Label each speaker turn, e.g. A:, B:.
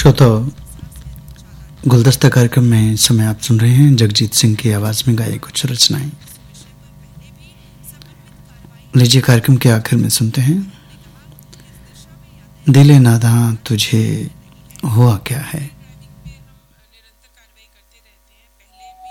A: श्रोताओ, गुलदस्ता कार्यक्रम में इस समय आप सुन रहे हैं जगजीत सिंह की आवाज में गाई कुछ रचनाएं। लीजिए कार्यक्रम के आखिर में सुनते हैं, दिले नादां तुझे हुआ क्या है।